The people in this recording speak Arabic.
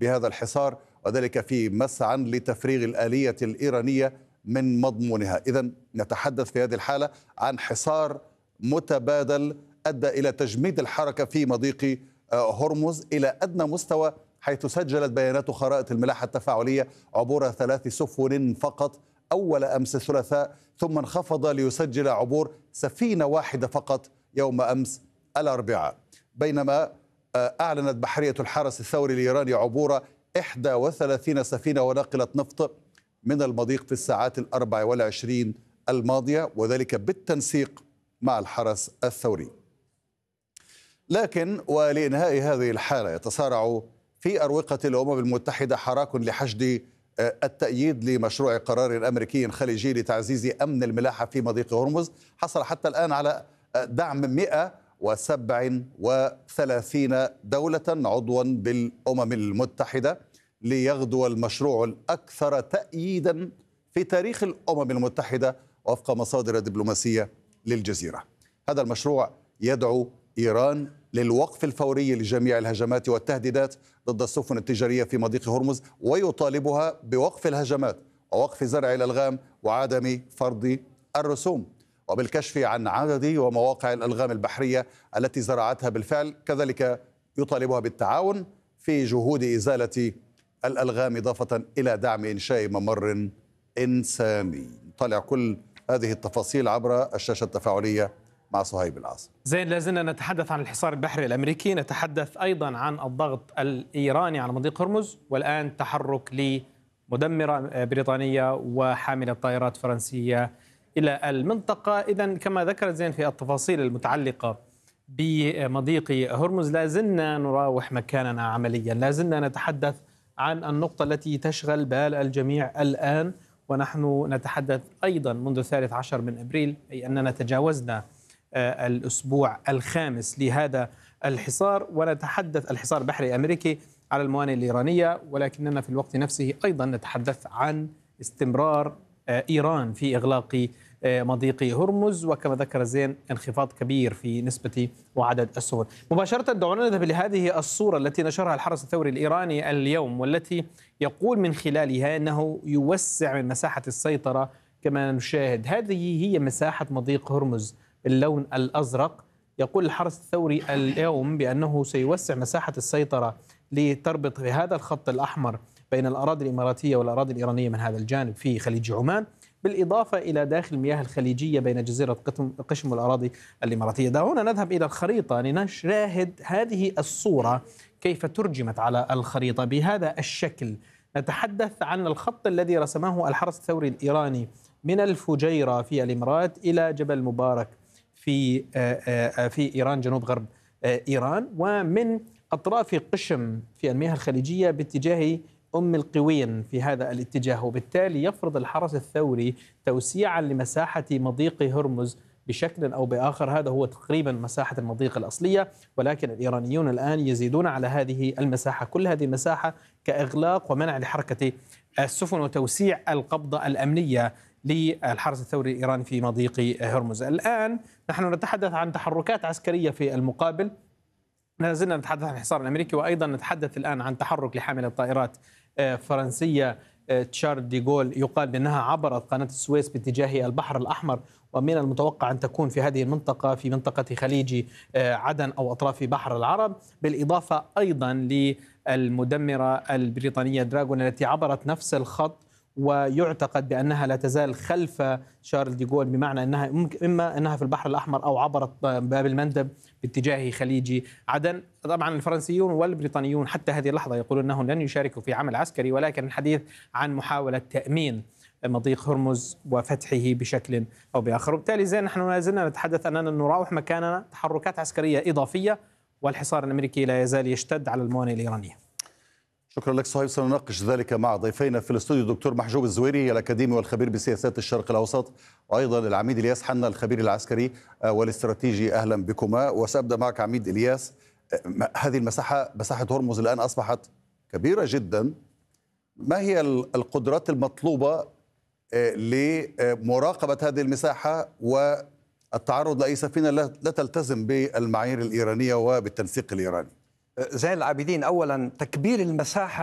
بهذا الحصار، وذلك في مسعى لتفريغ الآلية الإيرانية من مضمونها. إذن نتحدث في هذه الحالة عن حصار متبادل أدى إلى تجميد الحركة في مضيق هرمز إلى أدنى مستوى، حيث سجلت بيانات خرائط الملاحة التفاعلية عبور 3 سفن فقط أول أمس الثلاثاء، ثم انخفض ليسجل عبور سفينة واحدة فقط يوم أمس الأربعاء. بينما أعلنت بحرية الحرس الثوري الإيراني عبور 31 سفينة وناقلة نفط من المضيق في الساعات 24 الماضية، وذلك بالتنسيق مع الحرس الثوري. لكن ولإنهاء هذه الحالة يتصارع في أروقة الأمم المتحدة حراك لحشد التأييد لمشروع قرار أمريكي خليجي لتعزيز أمن الملاحة في مضيق هرمز. حصل حتى الآن على دعم 137 دولة عضوا بالأمم المتحدة ليغدو المشروع الأكثر تأييدا في تاريخ الأمم المتحدة وفق مصادر دبلوماسية للجزيرة. هذا المشروع يدعو إيران للوقف الفوري لجميع الهجمات والتهديدات ضد السفن التجارية في مضيق هرمز، ويطالبها بوقف الهجمات ووقف زرع الألغام وعدم فرض الرسوم، وبالكشف عن عدد ومواقع الألغام البحرية التي زرعتها بالفعل. كذلك يطالبها بالتعاون في جهود إزالة الألغام، إضافة إلى دعم إنشاء ممر إنساني. طلع كل هذه التفاصيل عبر الشاشة التفاعلية مع صهيب العاصر. زين، لازلنا نتحدث عن الحصار البحري الأمريكي، نتحدث أيضا عن الضغط الإيراني على مضيق هرمز، والآن تحرك لمدمرة بريطانية وحاملة طائرات فرنسية إلى المنطقة. إذن كما ذكرت زين في التفاصيل المتعلقة بمضيق هرمز، لازلنا نراوح مكاننا عمليا، لازلنا نتحدث عن النقطة التي تشغل بال الجميع الآن، ونحن نتحدث أيضا منذ 13 من أبريل، أي أننا تجاوزنا الأسبوع الخامس لهذا الحصار، ونتحدث الحصار البحري الأمريكي على الموانئ الإيرانية، ولكننا في الوقت نفسه أيضا نتحدث عن استمرار إيران في إغلاق مضيق هرمز، وكما ذكر زين انخفاض كبير في نسبة وعدد السفن. مباشرة دعونا نذهب لهذه الصورة التي نشرها الحرس الثوري الإيراني اليوم، والتي يقول من خلالها أنه يوسع من مساحة السيطرة. كما نشاهد هذه هي مساحة مضيق هرمز باللون الأزرق. يقول الحرس الثوري اليوم بأنه سيوسع مساحة السيطرة لتربط بهذا الخط الأحمر بين الأراضي الإماراتية والأراضي الإيرانية من هذا الجانب في خليج عمان، بالإضافة إلى داخل المياه الخليجية بين جزيرة قشم والأراضي الإماراتية. دعونا نذهب إلى الخريطة لنشاهد هذه الصورة كيف ترجمت على الخريطة بهذا الشكل. نتحدث عن الخط الذي رسمه الحرس الثوري الإيراني من الفجيرة في الإمارات إلى جبل مبارك في إيران، جنوب غرب إيران، ومن أطراف قشم في المياه الخليجية باتجاه أم القوين في هذا الاتجاه. وبالتالي يفرض الحرس الثوري توسيعا لمساحة مضيق هرمز بشكل أو بآخر. هذا هو تقريبا مساحة المضيق الأصلية، ولكن الإيرانيون الآن يزيدون على هذه المساحة، كل هذه المساحة كإغلاق ومنع لحركة السفن وتوسيع القبضة الأمنية للحرس الثوري الإيراني في مضيق هرمز. الآن نحن نتحدث عن تحركات عسكرية في المقابل، لازلنا نتحدث عن الحصار الأمريكي، وأيضا نتحدث الآن عن تحرك لحاملة طائرات فرنسية تشارل دي غول، يقال بأنها عبرت قناة السويس باتجاه البحر الأحمر، ومن المتوقع أن تكون في هذه المنطقة في منطقة خليج عدن أو أطراف بحر العرب، بالإضافة أيضا للمدمرة البريطانية دراغون التي عبرت نفس الخط، ويعتقد بأنها لا تزال خلف شارل دي غول، بمعنى أنها إما أنها في البحر الأحمر أو عبرت باب المندب باتجاه خليج عدن. طبعا الفرنسيون والبريطانيون حتى هذه اللحظة يقولون أنهم لن يشاركوا في عمل عسكري، ولكن الحديث عن محاولة تأمين مضيق هرمز وفتحه بشكل أو بآخر. وبالتالي زين نحن لا زلنا نتحدث أننا نراوح مكاننا تحركات عسكرية إضافية، والحصار الأمريكي لا يزال يشتد على الموانئ الإيرانية. شكرا لك صهيب. سنناقش ذلك مع ضيفينا في الاستوديو الدكتور محجوب الزويري الأكاديمي والخبير بسياسات الشرق الأوسط، وأيضا العميد إلياس حنا الخبير العسكري والاستراتيجي. أهلا بكما. وسأبدأ معك عميد إلياس. هذه مساحة هرمز الآن أصبحت كبيرة جدا. ما هي القدرات المطلوبة لمراقبة هذه المساحة والتعرض لأي سفينة لا تلتزم بالمعايير الإيرانية وبالتنسيق الإيراني؟ زين العابدين، أولا تكبير المساحة